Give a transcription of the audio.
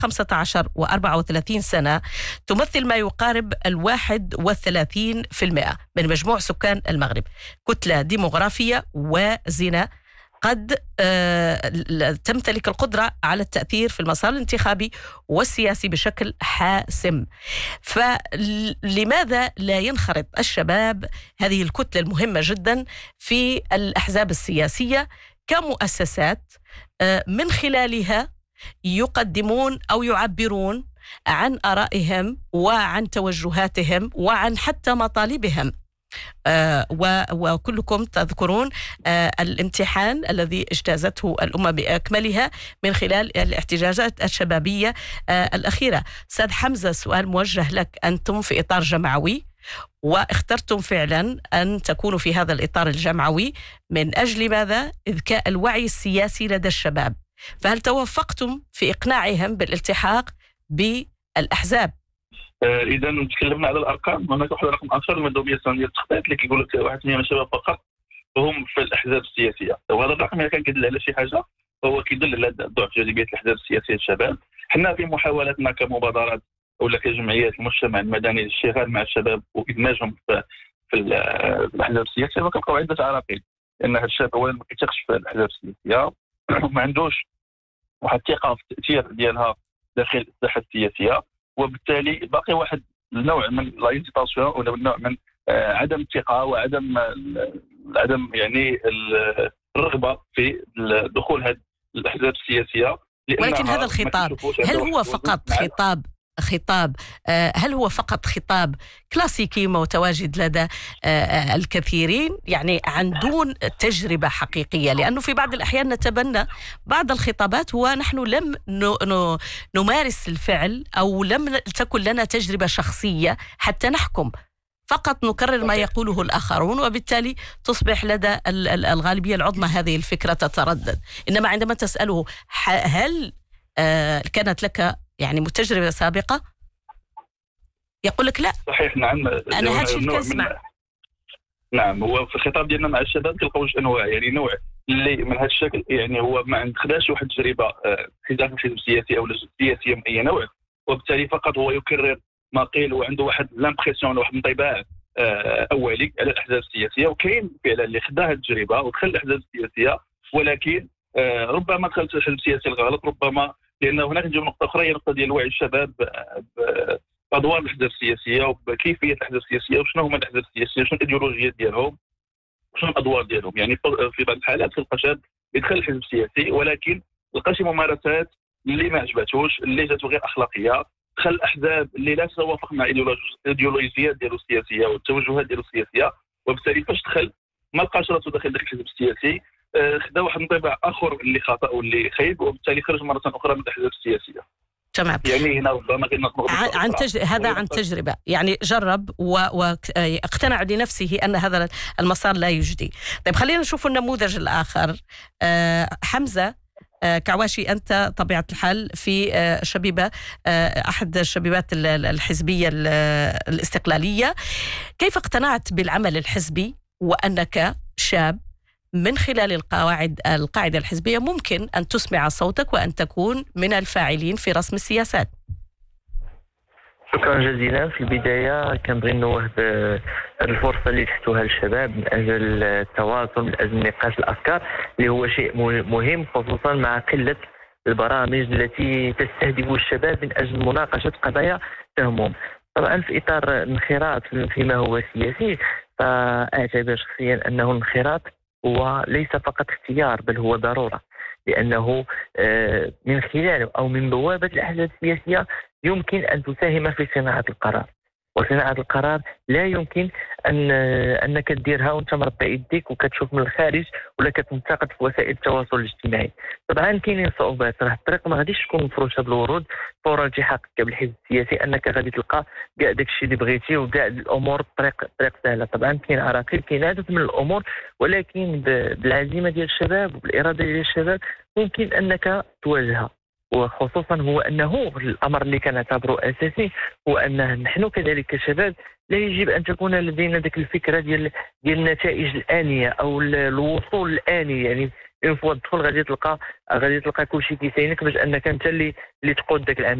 15 و34 سنة تمثل ما يقارب 31% من مجموع سكان المغرب، كتلة ديموغرافية وزنة قد تمتلك القدرة على التأثير في المسار الانتخابي والسياسي بشكل حاسم. فلماذا لا ينخرط الشباب، هذه الكتلة المهمة جدا، في الأحزاب السياسية كمؤسسات من خلالها يقدمون أو يعبرون عن آرائهم وعن توجهاتهم وعن حتى مطالبهم؟ وكلكم تذكرون الامتحان الذي اجتازته الأمة بأكملها من خلال الاحتجاجات الشبابية الأخيرة. أستاذ حمزة، سؤال موجه لك. أنتم في إطار جمعوي واخترتم فعلا أن تكونوا في هذا الإطار الجمعوي من أجل ماذا؟ إذكاء الوعي السياسي لدى الشباب، فهل توفقتم في إقناعهم بالالتحاق بالأحزاب؟ اذا تكلمنا على الارقام، هناك واحد الرقم اخر المندوبيه السنويه للتخطيط اللي كيقول لك 1% من الشباب فقط هم في الاحزاب السياسيه، وهذا الرقم اذا كان كيدل على شي حاجه فهو كيدل على ضعف جاذبيه الاحزاب السياسيه للشباب. حنا في محاولاتنا كمبادرات ولا كجمعيات المجتمع المدني للاشتغال مع الشباب وادماجهم في الاحزاب السياسيه، وكنلقاو عده عراقيل. لان هذا الشاب اولا ما كيثقش في الاحزاب السياسيه وما عندوش واحد الثقه في التاثير ديالها داخل الساحه السياسيه، وبالتالي باقي واحد النوع من الانتيباسيون ولا نوع من عدم الثقه وعدم يعني الرغبه في دخول هذه الاحزاب السياسيه. ولكن هذا الخطاب هل هو فقط خطاب كلاسيكي متواجد لدى الكثيرين، يعني عن دون تجربة حقيقية؟ لأنه في بعض الأحيان نتبنى بعض الخطابات ونحن لم نمارس الفعل أو لم تكن لنا تجربة شخصية حتى نحكم، فقط نكرر ما يقوله الآخرون، وبالتالي تصبح لدى الغالبية العظمى هذه الفكرة تتردد. إنما عندما تسأله هل كانت لك يعني تجربة سابقة، يقول لك لا. صحيح، نعم. أنا هذا الشيء كنسمع. نعم، هو في الخطاب ديالنا مع الشباب كنلقاو جوج أنواع، يعني نوع اللي من هذا الشكل، يعني هو ما عندهاش واحد التجربة داخل الحزب السياسي أو سياسية من أي نوع، وبالتالي فقط هو يكرر ما قيل وعنده واحد لامبرسيون، واحد انطباع أولي على الأحزاب السياسية. وكاين فعلا اللي خدا هذه التجربة ودخل الأحزاب السياسية، ولكن ربما دخلت الحزب السياسي الغلط، ربما لأن هناك نجي نقطة أخرى هي نقطة ديال وعي الشباب بأدوار الأحزاب السياسية وبكيفية الأحزاب السياسية وشنو هما الأحزاب السياسية، شنو الإيديولوجيات ديالهم وشنو الأدوار ديالهم. يعني في بعض الحالات تلقى شاب يدخل الحزب السياسي ولكن لقى شي ممارسات اللي ما عجباتوش، اللي جاتو غير أخلاقية، دخل الأحزاب اللي لا تتوافق مع الإيديولوجيات ديالو السياسية والتوجهات ديالو السياسية، وبالتالي فاش دخل ما لقاش راسو داخل الحزب السياسي، خدا واحد انطباع اخر اللي خطا واللي خايب، وبالتالي خرج مره اخرى من الاحزاب السياسيه. تمام. يعني هنا ربما هذا عن تجربه، يعني جرب واقتنع لنفسه ان هذا المسار لا يجدي. طيب خلينا نشوف النموذج الاخر. حمزه كعواشي، انت طبيعه الحال في شبيبه، احد الشبيبات الحزبيه الاستقلاليه، كيف اقتنعت بالعمل الحزبي وانك شاب من خلال القاعدة الحزبية ممكن أن تسمع صوتك وأن تكون من الفاعلين في رسم السياسات؟ شكرا جزيلا. في البداية كنبغي نوهب الفرصة اللي تحتوها للشباب من أجل التواصل، من أجل نقاش الأفكار، اللي هو شيء مهم خصوصا مع قلة البرامج التي تستهدف الشباب من أجل مناقشة قضايا تهمهم. طبعا في إطار الانخراط فيما هو سياسي، فأعتبر شخصيا أنه الانخراط هو ليس فقط اختيار بل هو ضرورة، لأنه من خلاله أو من بوابة الأحزاب السياسية يمكن أن تساهم في صناعة القرار، وصناعة القرار لا يمكن أنك تديرها وأنت مربع يديك وكتشوف من الخارج ولا كتنتقد في وسائل التواصل الاجتماعي. طبعا كاينين صعوبات، راه الطريق ما غاديش تكون مفروشه بالورود فور التحاقك بالحزب السياسي، انك غادي تلقى كاع داكشي اللي بغيتي وكاع الامور طريق سهله. طبعا كاين عراقيل، كاين عدد من الامور، ولكن بالعزيمه ديال الشباب وبالاراده ديال الشباب ممكن انك تواجهها. وخصوصا هو أنه الأمر اللي كنعتبره أساسي هو أنه نحن كذلك كشباب لا يجب أن تكون لدينا ذلك الفكرة ديال النتائج الآنية أو الوصول الآني. يعني اون فوا تدخل غادي تلقى كلشي كيساينك باش انك انت اللي تقود داك العمل.